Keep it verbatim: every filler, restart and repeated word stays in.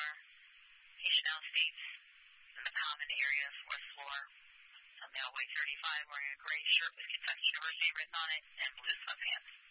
Patient now states in the common area, fourth floor. A male, weight thirty-five, wearing a gray shirt with Kentucky University written on it, and blue sweatpants.